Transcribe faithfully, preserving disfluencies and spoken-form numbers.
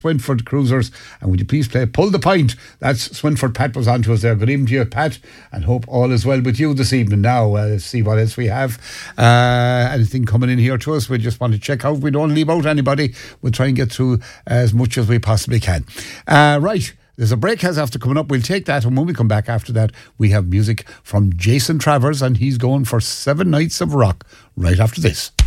Swinford Cruisers, and would you please play Pull the Pint? That's Swinford. Pat was on to us there. Good evening to you, Pat, and hope all is well with you this evening. Now, uh, let's see what else we have. Uh, anything coming in here to us? We just want to check out. We don't leave out anybody. We'll try and get through as much as we possibly can. Uh, right. There's a break has after coming up. We'll take that, and when we come back after that, we have music from Jason Travers, and he's going for Seven Nights of Rock right after this.